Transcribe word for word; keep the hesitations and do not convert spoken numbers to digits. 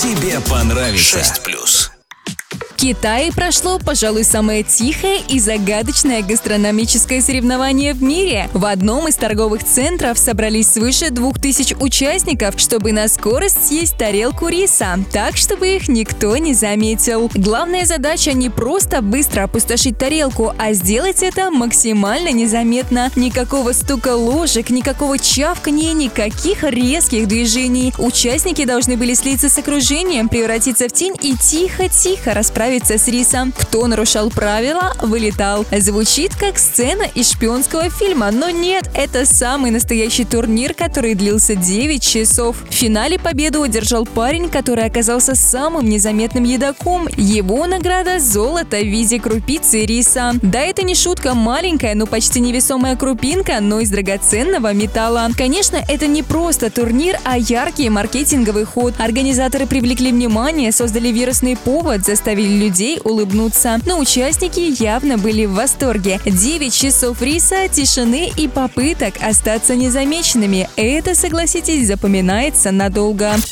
Тебе понравится. шесть плюс. В Китае прошло, пожалуй, самое тихое и загадочное гастрономическое соревнование в мире. В одном из торговых центров собрались свыше двух тысяч участников, чтобы на скорость съесть тарелку риса, так, чтобы их никто не заметил. Главная задача не просто быстро опустошить тарелку, а сделать это максимально незаметно. Никакого стука ложек, никакого чавканья, никаких резких движений. Участники должны были слиться с окружением, превратиться в тень и тихо-тихо расправиться с рисом. Кто нарушал правила, вылетал. Звучит как сцена из шпионского фильма, но нет, это самый настоящий турнир, который длился девять часов. В финале победу одержал парень, который оказался самым незаметным едоком. Его награда – золото в виде крупицы риса. Да, это не шутка, маленькая, но почти невесомая крупинка, но из драгоценного металла. Конечно, это не просто турнир, а яркий маркетинговый ход. Организаторы привлекли внимание, создали вирусный повод, заставили людей улыбнуться. Но участники явно были в восторге. девять часов риса, тишины и попыток остаться незамеченными. Это, согласитесь, запоминается надолго.